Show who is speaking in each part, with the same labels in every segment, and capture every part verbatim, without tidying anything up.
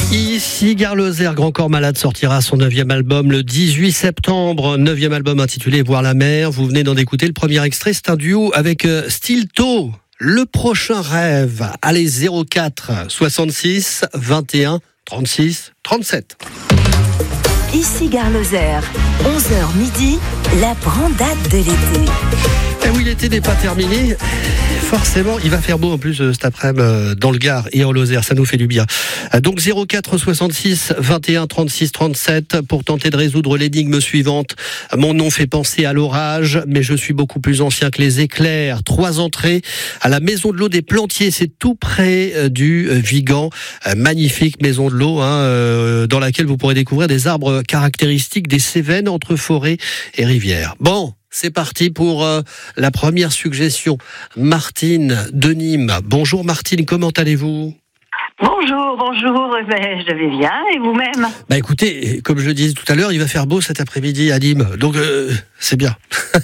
Speaker 1: Ici Gare Lozère, Grand Corps Malade sortira son neuvième album le dix-huit septembre. Neuvième album intitulé Voir la mer. Vous venez d'en écouter le premier extrait. C'est un duo avec Stilto. Le prochain rêve. Allez, zéro quatre soixante-six vingt et un trente-six trente-sept.
Speaker 2: Ici Gare Lozère, onze heures midi, la brandade de l'été.
Speaker 1: Et oui, l'été n'est pas terminé. Forcément, il va faire beau en plus cet après-midi dans le Gard et en Lozère, ça nous fait du bien. Donc zéro quatre soixante-six vingt et un trente-six trente-sept pour tenter de résoudre l'énigme suivante. Mon nom fait penser à l'orage, mais je suis beaucoup plus ancien que les éclairs. Trois entrées à la Maison de l'eau des Plantiers, c'est tout près du Vigan. Magnifique maison de l'eau hein, dans laquelle vous pourrez découvrir des arbres caractéristiques des Cévennes entre forêt et rivière. Bon, c'est parti pour euh, la première suggestion. Martine de Nîmes. Bonjour Martine, comment allez-vous ?
Speaker 3: Bonjour, bonjour, ben, je vais bien, et vous-même ?
Speaker 1: Bah écoutez, comme je le disais tout à l'heure, il va faire beau cet après-midi à Nîmes, donc euh, c'est bien.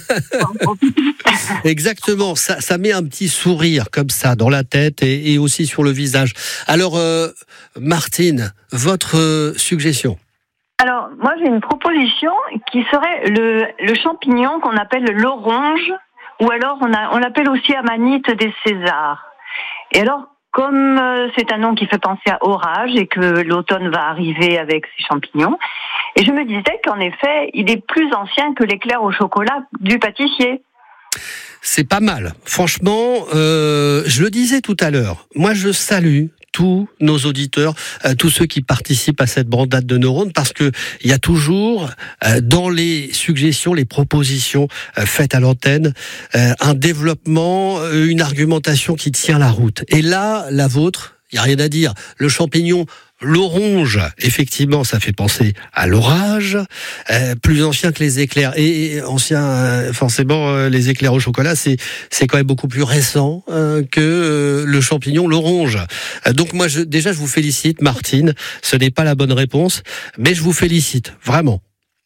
Speaker 1: Exactement, ça, ça met un petit sourire comme ça dans la tête et, et aussi sur le visage. Alors euh, Martine, votre euh, suggestion ?
Speaker 3: Alors, moi j'ai une proposition qui serait le, le champignon qu'on appelle l'oronge, ou alors on, a, on l'appelle aussi amanite des Césars. Et alors, comme euh, c'est un nom qui fait penser à orage et que l'automne va arriver avec ces champignons, et je me disais qu'en effet, il est plus ancien que l'éclair au chocolat du pâtissier.
Speaker 1: C'est pas mal. Franchement, euh, je le disais tout à l'heure, moi je salue tous nos auditeurs, euh, tous ceux qui participent à cette brandade de neurones, parce que il y a toujours euh, dans les suggestions, les propositions euh, faites à l'antenne, euh, un développement, euh, une argumentation qui tient la route. Et là, la vôtre, il y a rien à dire. Le champignon, l'oronge, effectivement, ça fait penser à l'orage, euh, plus ancien que les éclairs. Et, et ancien, euh, forcément, euh, les éclairs au chocolat, c'est c'est quand même beaucoup plus récent euh, que euh, le champignon, l'oronge. Euh, donc moi, je, déjà, je vous félicite, Martine. Ce n'est pas la bonne réponse, mais je vous félicite, vraiment.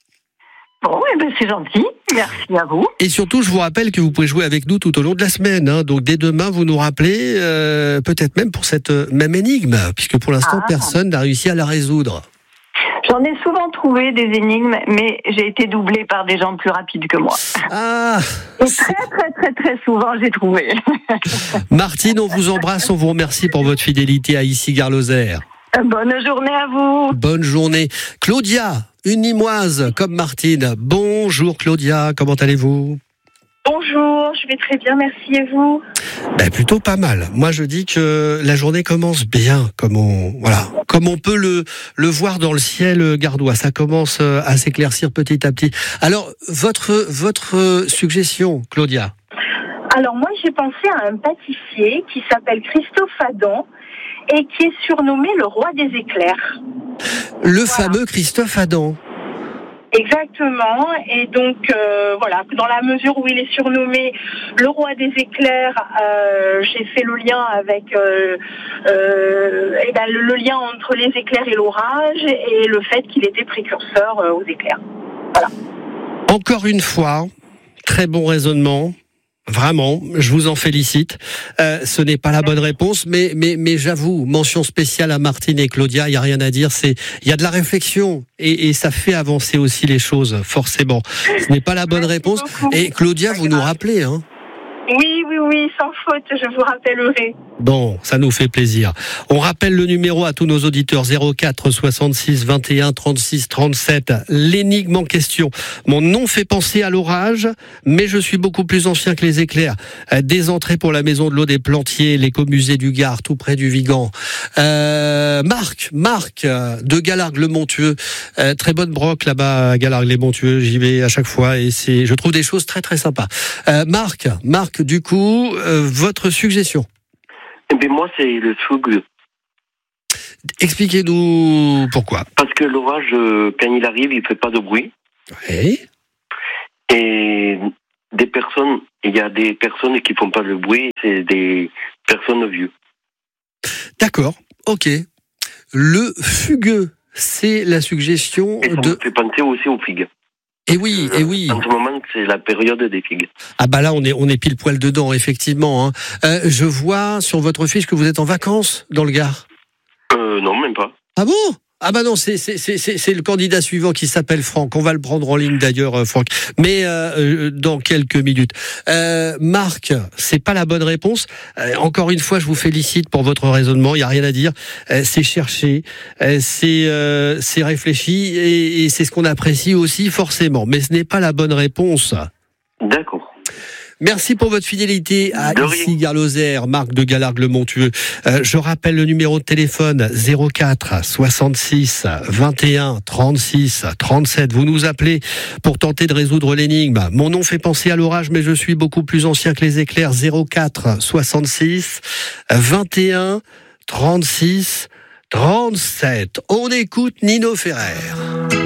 Speaker 3: Bon, eh ben c'est gentil. Merci à vous.
Speaker 1: Et surtout, je vous rappelle que vous pouvez jouer avec nous tout au long de la semaine. Hein. Donc, dès demain, vous nous rappelez, euh, peut-être même pour cette même énigme, puisque pour l'instant, ah. personne n'a réussi à la résoudre.
Speaker 3: J'en ai souvent trouvé des énigmes, mais j'ai été doublée par des gens plus rapides que moi.
Speaker 1: Ah.
Speaker 3: Et très, très, très, très souvent, j'ai trouvé.
Speaker 1: Martine, on vous embrasse, on vous remercie pour votre fidélité à Ici Gare Lozère.
Speaker 3: Bonne journée à vous.
Speaker 1: Bonne journée. Claudia, une Nîmoise comme Martine. Bonjour Claudia, comment allez-vous ?
Speaker 4: Bonjour, je vais très bien, merci, et vous ?
Speaker 1: Ben plutôt pas mal. Moi je dis que la journée commence bien, comme on voilà, comme on peut le le voir dans le ciel gardois. Ça commence à s'éclaircir petit à petit. Alors votre votre suggestion, Claudia ?
Speaker 4: Alors moi j'ai pensé à un pâtissier qui s'appelle Christophe Adam et qui est surnommé le roi des éclairs.
Speaker 1: Le
Speaker 4: voilà.
Speaker 1: fameux Christophe Adam.
Speaker 4: Exactement, et donc euh, voilà, dans la mesure où il est surnommé le roi des éclairs, euh, j'ai fait le lien avec euh, euh, et ben, le, le lien entre les éclairs et l'orage et le fait qu'il était précurseur euh, aux éclairs. Voilà.
Speaker 1: Encore une fois, très bon raisonnement. Vraiment, je vous en félicite. Euh, ce n'est pas la bonne réponse, mais mais mais j'avoue, mention spéciale à Martine et Claudia. Il y a rien à dire. C'est il y a de la réflexion et, et ça fait avancer aussi les choses forcément. Ce n'est pas la bonne réponse. Et Claudia, vous nous rappelez, hein ?
Speaker 4: Oui, oui, oui, sans faute, je vous rappellerai.
Speaker 1: Bon, ça nous fait plaisir. On rappelle le numéro à tous nos auditeurs, zéro quatre soixante-six vingt et un trente-six trente-sept. L'énigme en question. Mon nom fait penser à l'orage, mais je suis beaucoup plus ancien que les éclairs. Des entrées pour la Maison de l'eau des Plantiers, l'écomusée du Gard, tout près du Vigan. Euh, Marc, Marc, de Galargues-le-Montueux. Euh, très bonne broc là-bas à Galargues-les-Montueux. J'y vais à chaque fois et c'est, je trouve des choses très très sympas. Euh, Marc, Marc, du coup, euh, votre suggestion ?
Speaker 5: Eh bien, moi, c'est le fougueux.
Speaker 1: Expliquez-nous pourquoi.
Speaker 5: Parce que l'orage, euh, quand il arrive, il fait pas de bruit.
Speaker 1: Oui.
Speaker 5: Et des personnes, il y a des personnes qui font pas de bruit, c'est des personnes vieux.
Speaker 1: D'accord, ok. Le fugueux, c'est la suggestion
Speaker 5: et ça
Speaker 1: de...
Speaker 5: me fait penser aussi aux figues.
Speaker 1: Et oui, et oui.
Speaker 5: En ce moment, c'est la période des figues.
Speaker 1: Ah bah là, on est on est pile poil dedans, effectivement. Hein. Euh, je vois sur votre fiche que vous êtes en vacances dans le Gard.
Speaker 5: Euh, non, même pas.
Speaker 1: Ah bon ? Ah bah non, c'est, c'est, c'est, c'est le candidat suivant qui s'appelle Franck. On va le prendre en ligne d'ailleurs, Franck. Mais euh, dans quelques minutes. Euh, Marc, c'est pas la bonne réponse. Euh, encore une fois, je vous félicite pour votre raisonnement. Il y a rien à dire. Euh, c'est cherché, euh, c'est, euh, c'est réfléchi et, et c'est ce qu'on apprécie aussi forcément. Mais ce n'est pas la bonne réponse.
Speaker 5: D'accord.
Speaker 1: Merci pour votre fidélité à Issy-Gare-Lozère, Marc de Galargues-le-Montueux. Euh, je rappelle le numéro de téléphone zéro quatre soixante-six vingt et un trente-six trente-sept. Vous nous appelez pour tenter de résoudre l'énigme. Mon nom fait penser à l'orage, mais je suis beaucoup plus ancien que les éclairs. zéro quatre soixante-six vingt et un trente-six trente-sept. On écoute Nino Ferrer.